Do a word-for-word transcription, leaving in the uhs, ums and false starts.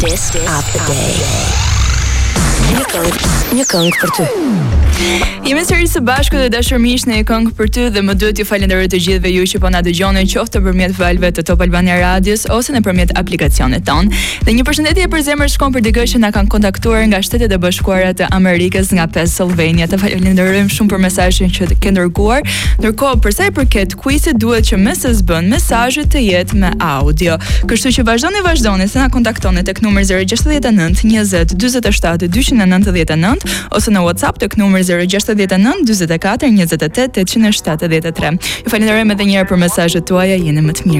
Artist of the Day. Një këngë, një këngë për ty. Jemi sërish së bashku dhe dashur miq në një këngë për ty dhe më duhet t'ju falenderoj të gjithëve ju që po na dëgjoni qoftë nëpërmjet valve të Top Albania Radios ose nëpërmjet aplikacionit ton. Dhe një përshëndetje për zemër shkon për dikë që na kanë kontaktuar nga Shtetet e Bashkuara të Amerikës, nga Pennsylvania. Të falenderojmë shumë për mesazhin që ke dërguar. Ndërkohë, për sa i përket quizit, duhet që mes së bën mesazhet të jetë me audio. Kështu që vazhdoni vazhdoni se na kontaktoni tek numri zero gjasht nënt njëzet dyzet e shtat dyqin e nëntëdhjetë e nëntë ose në WhatsApp tek numri zero gjasht nënt dyzet e katër njëzet e tet tetëqind e shtatëdhjetë e tre. Ju falenderojmë edhe një herë për mesazhet tuaja, jeni më të mirë.